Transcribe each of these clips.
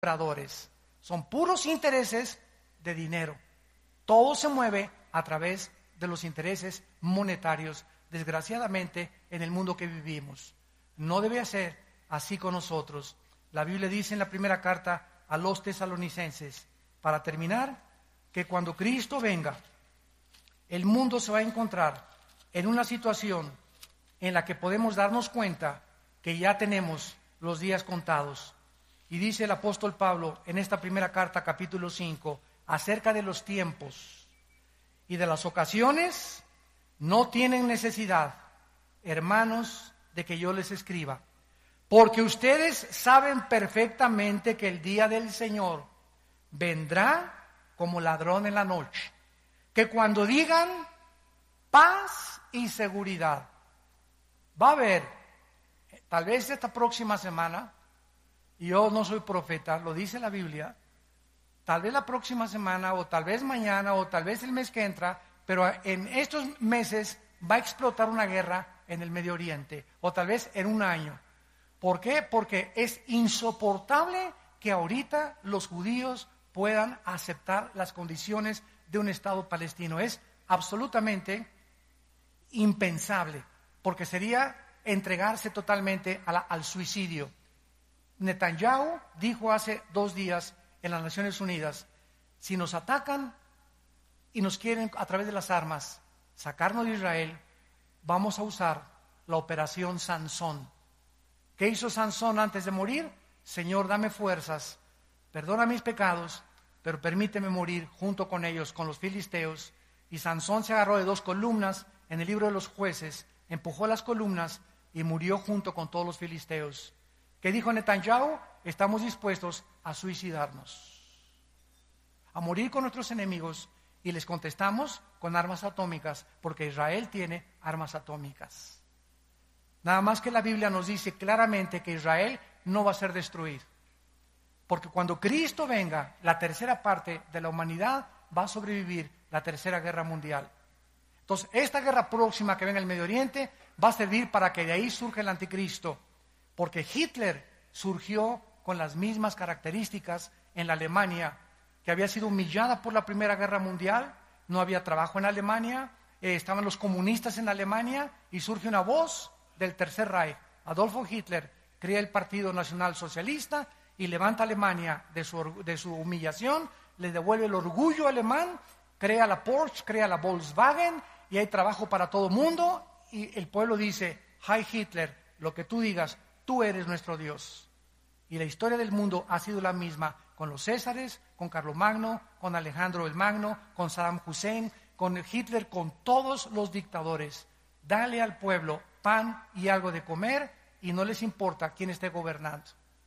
compradores. Son puros intereses de dinero. Todo se mueve a través de los intereses monetarios, desgraciadamente, en el mundo que vivimos. No debe ser así con nosotros. La Biblia dice en la primera carta a los tesalonicenses, para terminar, que cuando Cristo venga, el mundo se va a encontrar en una situación en la que podemos darnos cuenta que ya tenemos los días contados. Y dice el apóstol Pablo en esta primera carta, capítulo 5, acerca de los tiempos y de las ocasiones, no tienen necesidad, hermanos, de que yo les escriba, porque ustedes saben perfectamente que el día del Señor vendrá como ladrón en la noche, que cuando digan paz y seguridad, va a haber, tal vez esta próxima semana, y yo no soy profeta, lo dice la Biblia, tal vez la próxima semana, o tal vez mañana, o tal vez el mes que entra, pero en estos meses va a explotar una guerra en el Medio Oriente, o tal vez en un año. ¿Por qué? Porque es insoportable que ahorita los judíos puedan aceptar las condiciones de un Estado palestino. Es absolutamente impensable, porque sería entregarse totalmente al suicidio. Netanyahu dijo hace 2 días en las Naciones Unidas, si nos atacan y nos quieren a través de las armas sacarnos de Israel, vamos a usar la operación Sansón. ¿Qué hizo Sansón antes de morir? Señor, dame fuerzas, perdona mis pecados, pero permíteme morir junto con ellos, con los filisteos. Y Sansón se agarró de 2 columnas en el libro de los Jueces, empujó las columnas y murió junto con todos los filisteos. ¿Qué dijo Netanyahu? Estamos dispuestos a suicidarnos, a morir con nuestros enemigos, y les contestamos con armas atómicas, porque Israel tiene armas atómicas. Nada más que la Biblia nos dice claramente que Israel no va a ser destruido, porque cuando Cristo venga, la tercera parte de la humanidad va a sobrevivir la tercera guerra mundial. Entonces, esta guerra próxima que venga en el Medio Oriente va a servir para que de ahí surja el anticristo, porque Hitler surgió con las mismas características en la Alemania, que había sido humillada por la Primera Guerra Mundial, no había trabajo en Alemania, estaban los comunistas en Alemania, y surge una voz del Tercer Reich. Adolfo Hitler crea el Partido Nacional Socialista y levanta a Alemania de su humillación, le devuelve el orgullo alemán, crea la Porsche, crea la Volkswagen, y hay trabajo para todo el mundo, y el pueblo dice, Heil Hitler, lo que tú digas, tú eres nuestro Dios. Y la historia del mundo ha sido la misma, con los Césares, con Carlomagno, con Alejandro el Magno, con Saddam Hussein, con Hitler, con todos los dictadores. Dale al pueblo pan y algo de comer, y no les importa quién esté gobernando.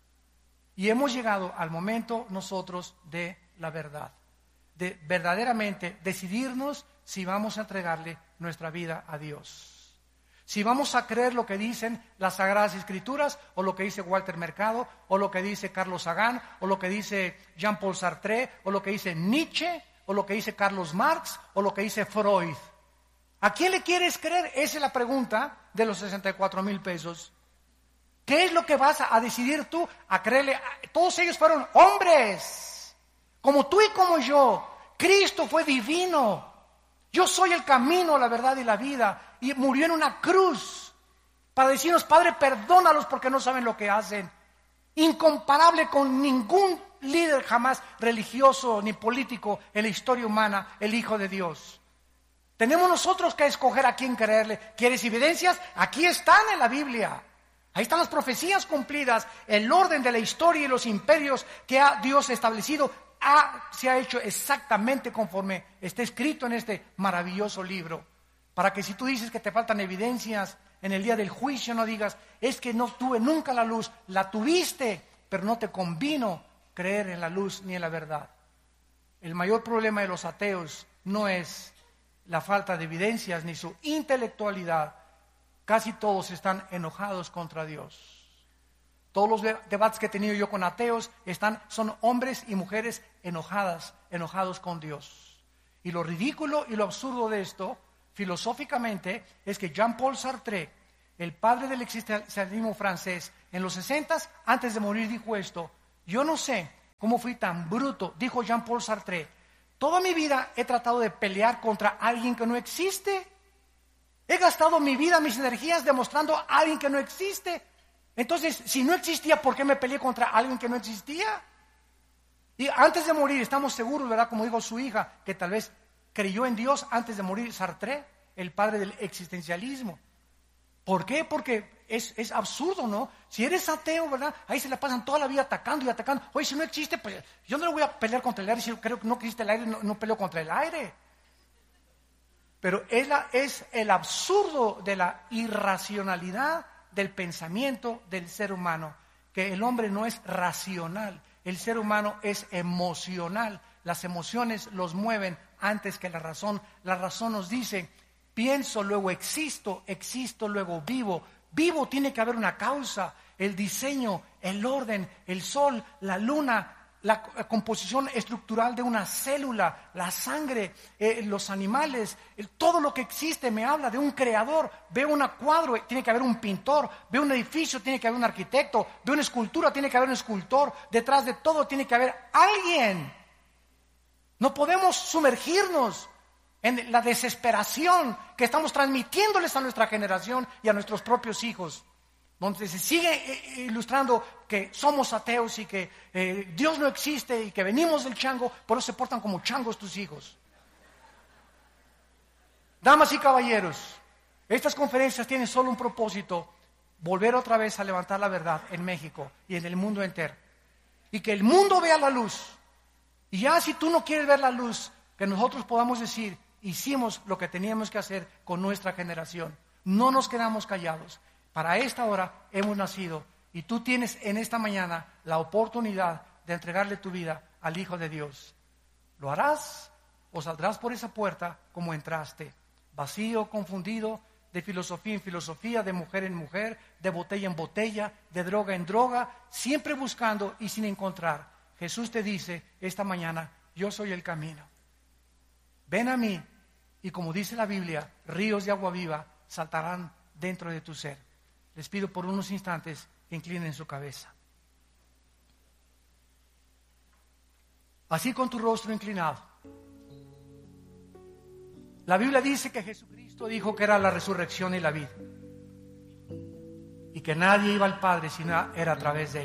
Y hemos llegado al momento nosotros de la verdad, de verdaderamente decidirnos si vamos a entregarle nuestra vida a Dios. Si vamos a creer lo que dicen las Sagradas Escrituras, o lo que dice Walter Mercado, o lo que dice Carlos Sagan, o lo que dice Jean-Paul Sartre, o lo que dice Nietzsche, o lo que dice Carlos Marx, o lo que dice Freud. ¿A quién le quieres creer? Esa es la pregunta de los 64,000 pesos. ¿Qué es lo que vas a decidir tú a creerle? Todos ellos fueron hombres, como tú y como yo. Cristo fue divino. Yo soy el camino, la verdad y la vida. Y murió en una cruz para decirnos, Padre, perdónalos porque no saben lo que hacen. Incomparable con ningún líder jamás religioso ni político en la historia humana, el Hijo de Dios. Tenemos nosotros que escoger a quién creerle. ¿Quieres evidencias? Aquí están en la Biblia. Ahí están las profecías cumplidas, el orden de la historia y los imperios que Dios ha establecido. Se ha hecho exactamente conforme está escrito en este maravilloso libro, para que si tú dices que te faltan evidencias en el día del juicio, no digas, es que no tuve nunca la luz. La tuviste, pero no te convino creer en la luz ni en la verdad. El mayor problema de los ateos no es la falta de evidencias ni su intelectualidad. Casi todos están enojados contra Dios. Todos los debates que he tenido yo con ateos son hombres y mujeres enojados con Dios. Y lo ridículo y lo absurdo de esto, filosóficamente, es que Jean-Paul Sartre, el padre del existencialismo francés, en los 60, antes de morir, dijo esto: yo no sé ¿Cómo fui tan bruto? Dijo Jean-Paul Sartre. Toda mi vida he tratado de pelear contra alguien que no existe. He gastado mi vida, mis energías demostrando a alguien que no existe. Entonces, si no existía, ¿por qué me peleé contra alguien que no existía? Y antes de morir, estamos seguros, ¿verdad? Como dijo su hija, que tal vez creyó en Dios antes de morir, Sartre, el padre del existencialismo. ¿Por qué? Porque es absurdo, ¿no? Si eres ateo, ¿verdad? Ahí se la pasan toda la vida atacando y atacando. Oye, si no existe, pues yo no le voy a pelear contra el aire. Si yo creo que no existe el aire, no peleo contra el aire. Pero es el absurdo de la irracionalidad del pensamiento del ser humano, que el hombre no es racional, el ser humano es emocional. Las emociones los mueven antes que la razón. La razón nos dice: pienso, luego existo, existo, luego vivo. Vivo, tiene que haber una causa, el diseño, el orden, el sol, la luna, la composición estructural de una célula, la sangre, los animales, todo lo que existe me habla de un creador. Veo un cuadro, tiene que haber un pintor. Veo un edificio, tiene que haber un arquitecto. Veo una escultura, tiene que haber un escultor. Detrás de todo tiene que haber alguien. No podemos sumergirnos en la desesperación que estamos transmitiéndoles a nuestra generación y a nuestros propios hijos, donde se sigue ilustrando que somos ateos y que Dios no existe y que venimos del chango, por eso se portan como changos tus hijos. Damas y caballeros, estas conferencias tienen solo un propósito: volver otra vez a levantar la verdad en México y en el mundo entero, y que el mundo vea la luz. Y ya si tú no quieres ver la luz, que nosotros podamos decir: hicimos lo que teníamos que hacer con nuestra generación. No nos quedamos callados. Para esta hora hemos nacido y tú tienes en esta mañana la oportunidad de entregarle tu vida al Hijo de Dios. ¿Lo harás o saldrás por esa puerta como entraste? Vacío, confundido, de filosofía en filosofía, de mujer en mujer, de botella en botella, de droga en droga, siempre buscando y sin encontrar. Jesús te dice esta mañana: yo soy el camino. Ven a mí. Y como dice la Biblia, ríos de agua viva saltarán dentro de tu ser. Les pido por unos instantes que inclinen su cabeza. Así, con tu rostro inclinado. La Biblia dice que Jesucristo dijo que era la resurrección y la vida, y que nadie iba al Padre si no era a través de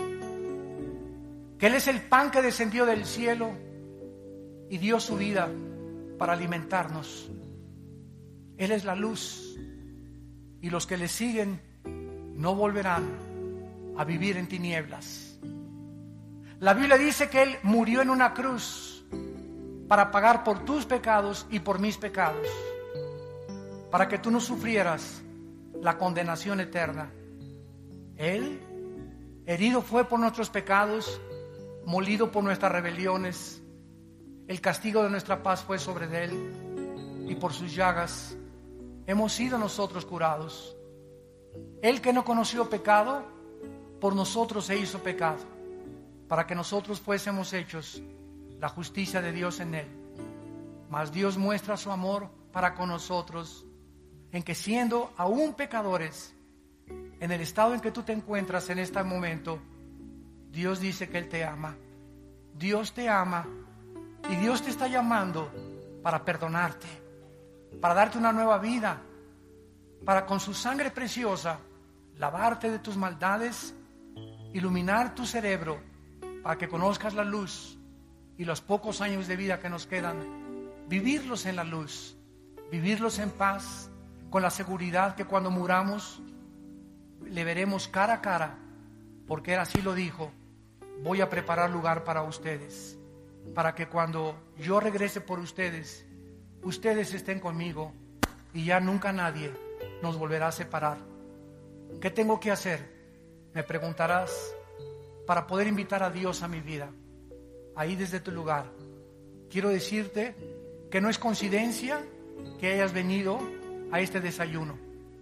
Él. Que Él es el pan que descendió del cielo y dio su vida para alimentarnos. Él es la luz, y los que le siguen no volverán a vivir en tinieblas. La Biblia dice que Él murió en una cruz para pagar por tus pecados y por mis pecados, para que tú no sufrieras la condenación eterna. Él, herido fue por nuestros pecados, molido por nuestras rebeliones. El castigo de nuestra paz fue sobre Él, y por sus llagas hemos sido nosotros curados. Él, que no conoció pecado, por nosotros se hizo pecado, para que nosotros fuésemos hechos la justicia de Dios en Él. Mas Dios muestra su amor para con nosotros, en que siendo aún pecadores, en el estado en que tú te encuentras en este momento, Dios dice que Él te ama. Dios te ama. Y Dios te está llamando para perdonarte, para darte una nueva vida, para con su sangre preciosa lavarte de tus maldades, iluminar tu cerebro para que conozcas la luz y los pocos años de vida que nos quedan, vivirlos en la luz, vivirlos en paz, con la seguridad que cuando muramos le veremos cara a cara, porque Él así lo dijo: voy a preparar lugar para ustedes, para que cuando yo regrese por ustedes, ustedes estén conmigo y ya nunca nadie nos volverá a separar. ¿Qué tengo que hacer?, me preguntarás, para poder invitar a Dios a mi vida. Ahí desde tu lugar quiero decirte que no es coincidencia que hayas venido a este desayuno.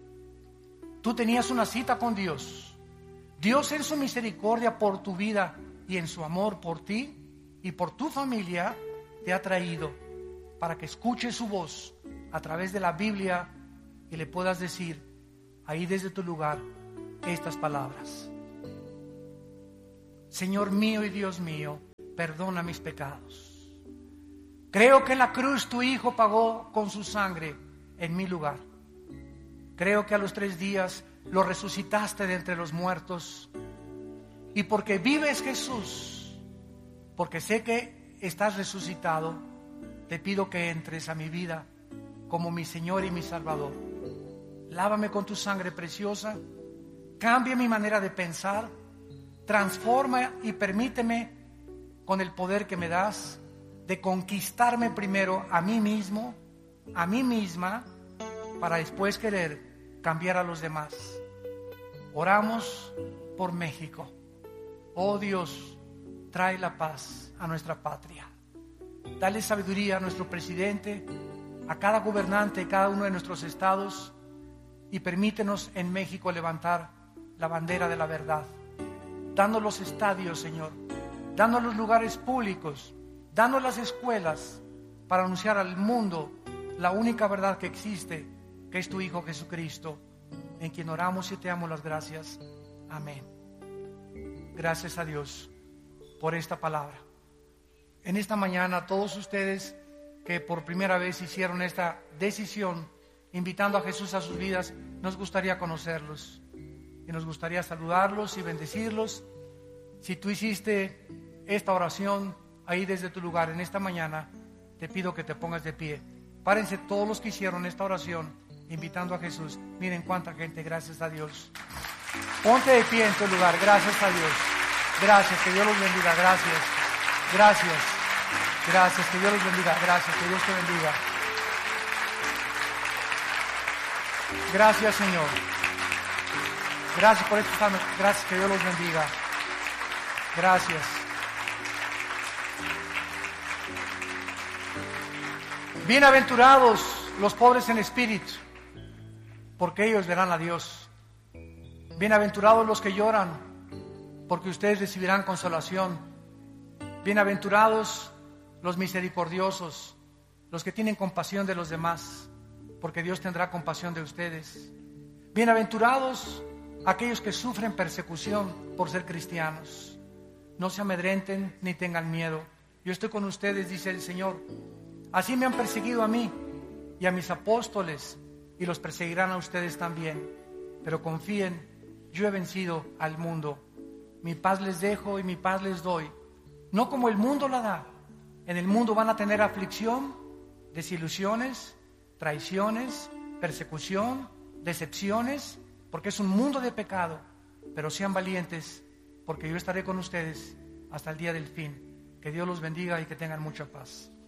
Tú tenías una cita con Dios. Dios, en su misericordia por tu vida y en su amor por ti y por tu familia, te ha traído para que escuches su voz a través de la Biblia y le puedas decir ahí desde tu lugar estas palabras: Señor mío y Dios mío, perdona mis pecados. Creo que en la cruz tu Hijo pagó con su sangre en mi lugar. Creo que a los 3 días lo resucitaste de entre los muertos. Y porque vives, Jesús, porque sé que estás resucitado, te pido que entres a mi vida como mi Señor y mi Salvador. Lávame con tu sangre preciosa, cambia mi manera de pensar, transforma y permíteme, con el poder que me das, de conquistarme primero a mí mismo, a mí misma, para después querer cambiar a los demás. Oramos por México. Oh Dios, trae la paz a nuestra patria. Dale sabiduría a nuestro presidente, a cada gobernante de cada uno de nuestros estados, y permítenos en México levantar la bandera de la verdad. Danos los estadios, Señor, danos los lugares públicos, danos las escuelas para anunciar al mundo la única verdad que existe, que es tu Hijo Jesucristo, en quien oramos y te damos las gracias. Amén. Gracias a Dios por esta palabra. En esta mañana, todos ustedes que por primera vez hicieron esta decisión, invitando a Jesús a sus vidas, nos gustaría conocerlos y nos gustaría saludarlos y bendecirlos. Si tú hiciste esta oración ahí desde tu lugar en esta mañana, te pido que te pongas de pie. Párense todos los que hicieron esta oración invitando a Jesús. Miren cuánta gente, gracias a Dios. Ponte de pie en tu lugar, gracias a Dios. Gracias, que Dios los bendiga, gracias. Gracias, gracias, que Dios los bendiga, gracias, que Dios te bendiga. Gracias, Señor. Gracias por estos años, gracias, que Dios los bendiga. Gracias. Bienaventurados los pobres en espíritu, porque ellos verán a Dios. Bienaventurados los que lloran, porque ustedes recibirán consolación. Bienaventurados los misericordiosos, los que tienen compasión de los demás, porque Dios tendrá compasión de ustedes. Bienaventurados aquellos que sufren persecución por ser cristianos. No se amedrenten ni tengan miedo. Yo estoy con ustedes, dice el Señor. Así me han perseguido a mí y a mis apóstoles, y los perseguirán a ustedes también. Pero confíen, yo he vencido al mundo. Mi paz les dejo y mi paz les doy, no como el mundo la da. En el mundo van a tener aflicción, desilusiones, traiciones, persecución, decepciones, porque es un mundo de pecado. Pero sean valientes, porque yo estaré con ustedes hasta el día del fin. Que Dios los bendiga y que tengan mucha paz.